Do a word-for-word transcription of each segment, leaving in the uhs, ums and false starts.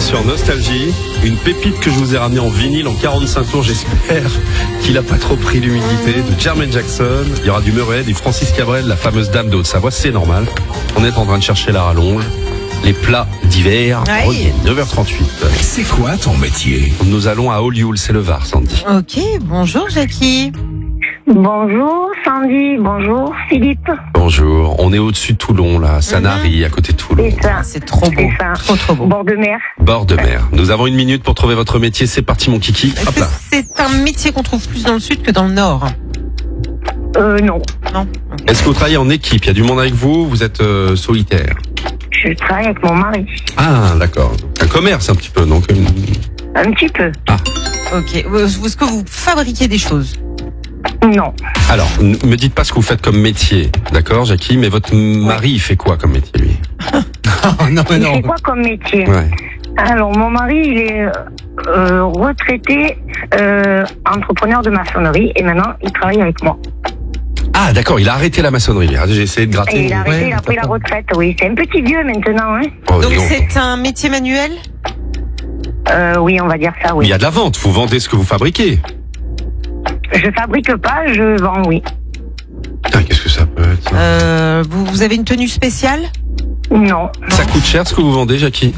sur Nostalgie. Une pépite que je vous ai ramenée en vinyle en quarante-cinq tours. J'espère qu'il a pas trop pris l'humidité. De Jermaine Jackson. Il y aura du Murray, du Francis Cabrel, la fameuse dame de Haute-Savoie. C'est normal. On est en train de chercher la rallonge. Les plats d'hiver Ouais. reviennent. neuf heures trente-huit. C'est quoi ton métier? Nous allons à Olioul, c'est le Var, Sandy. Ok, bonjour Jackie. Bonjour Sandy, bonjour Philippe. Bonjour. On est au-dessus de Toulon, là. Sanary, à côté de Toulon. C'est ça. C'est trop beau. C'est ça. Trop trop beau. Bord de mer. Bord de mer. Nous avons une minute pour trouver votre métier. C'est parti, mon kiki. Est-ce Hop que là. c'est un métier qu'on trouve plus dans le sud que dans le nord? Euh, non. Non. Est-ce que vous travaillez en équipe? Il y a du monde avec vous? Vous êtes euh, solitaire? Je travaille avec mon mari. Ah, d'accord. Un commerce, un petit peu. Donc, une... Un petit peu. Ok. Est-ce que vous fabriquez des choses? Non. Alors, ne me dites pas ce que vous faites comme métier, d'accord, Jackie? Mais votre mari, il fait quoi comme métier, lui? Non, mais Il non. fait quoi comme métier? Ouais. Alors, mon mari, il est euh, retraité euh, entrepreneur de maçonnerie et maintenant, il travaille avec moi. Ah, d'accord, il a arrêté la maçonnerie. Ah, j'ai essayé de gratter. Et il a arrêté, Ouais, il a pris la retraite, oui. C'est un petit vieux maintenant, hein. Oh, Donc dis donc. c'est un métier manuel? Euh, oui, on va dire ça, Mais oui. il y a de la vente. Vous vendez ce que vous fabriquez. Je fabrique pas, je vends, oui. Putain, qu'est-ce que ça peut être, ça? Euh, vous, vous avez une tenue spéciale? Non. Ça coûte cher ce que vous vendez, Jackie?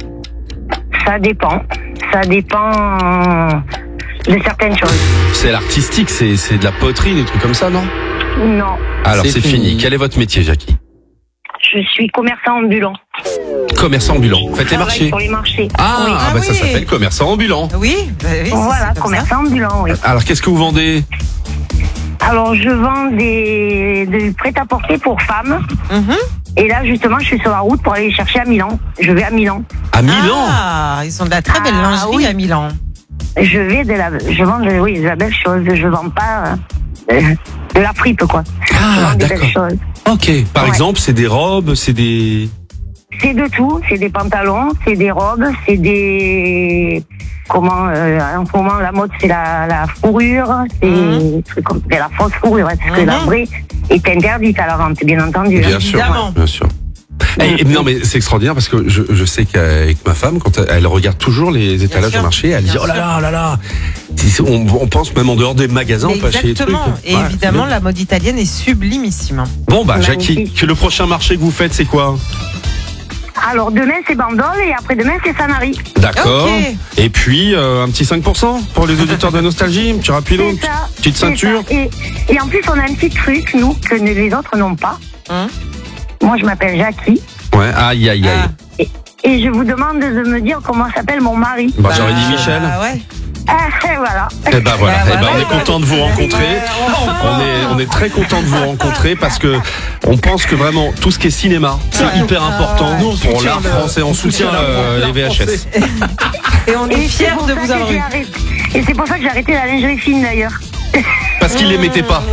Ça dépend. Ça dépend de certaines choses. C'est l'artistique, c'est, c'est de la poterie, des trucs comme ça, non? Non. Alors, C'est c'est fini. fini. Quel est votre métier, Jackie? Je suis commerçant ambulant. Commerçant ambulant. Faites les Je travaille marchés. sur les marchés. Ah, Oui. ah, Ah bah ça oui. s'appelle commerçant ambulant. Oui, bah oui, c'est- Voilà, c'est comme commerçant ambulant, oui. Alors, qu'est-ce que vous vendez? Alors, je vends des, des prêt-à-porter pour femmes. ça. Mhm. Et là, justement, je suis sur la route pour aller les chercher à Milan. Je vais à Milan. À Milan? Ah, ils ont de la très belle Ah, lingerie oui. à Milan. Je vais de la, je vends de, oui, de la belle chose. Je vends pas euh, de la fripe, quoi. je Ah, vends des belles d'accord. choses. Ok. Par Ouais. exemple, c'est des robes, c'est des... C'est de tout. C'est des pantalons, c'est des robes, c'est des... Comment, euh, en ce moment, la mode, c'est la, la fourrure. C'est Mhm. c'est comme- c'est la fausse fourrure. Parce que Mhm. la vraie est interdite à la vente, bien entendu. Bien hein. sûr, Évidemment. bien sûr. Et- et non mais c'est extraordinaire parce que je, je sais qu'avec ma femme, quand elle, elle regarde toujours les étalages sûr, au marché, elle bien dit oh là sûr. là, oh là là. Si c'est- On, on pense même en dehors des magasins, on peut acheter des trucs. Exactement. Et Ouais, évidemment, c'est bien. la mode italienne est sublimissime. Bon bah Jackie, Magnifique. que le prochain marché que vous faites, c'est quoi? Alors, demain, c'est Bandol et après-demain, c'est Sanary. D'accord. Ok. Et puis euh, un petit cinq pour cent pour les auditeurs de Nostalgie, un petit rapido, une C'est ça. petite C'est ceinture. ça. Et, et en plus, on a un petit truc, nous, que les autres n'ont pas. Hein Moi, je m'appelle Jackie. Ouais, aïe aïe aïe. Ah. Et je vous demande de me dire comment s'appelle mon mari. Bah, j'aurais dit Michel. Ah ouais. Ah, et voilà. Eh ben voilà, Bah, eh ben, voilà. on est content de vous rencontrer. On est, on est très content de vous rencontrer parce que on pense que vraiment tout ce qui est cinéma, c'est hyper important ouais. Nous, on pour soutient l'art le- français. On on soutient soutient euh, l'art les V H S. Et on est Et c'est fiers pour de ça vous que avoir j'ai eu. arrêté- Et c'est pour ça que j'ai arrêté la lingerie fine, d'ailleurs. Parce qu'ils les mettaient pas.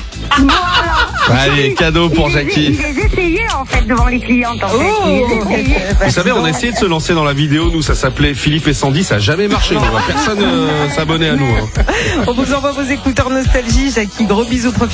Voilà. Allez, cadeau pour Il les- Jackie. Il les essayait, en fait, devant les clientes, en fait. Oh. Il les essayait. Vous savez, on a essayé de se lancer dans la vidéo. Nous, ça s'appelait Philippe et Sandy. Ça a jamais marché. nous. Personne euh, s'abonnait à nous. hein. On vous envoie vos écouteurs nostalgie, Jackie. Gros bisous.